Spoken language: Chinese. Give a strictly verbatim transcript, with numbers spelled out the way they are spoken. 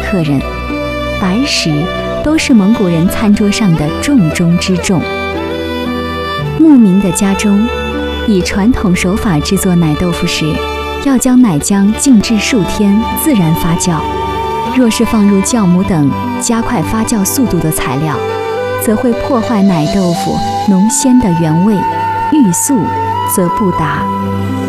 客人。白食都是蒙古人餐桌上的重中之重。牧民的家中，以传统手法制作奶豆腐时，要将奶浆静置数天，自然发酵。若是放入酵母等加快发酵速度的材料，则会破坏奶豆腐浓鲜的原味，欲速则不达。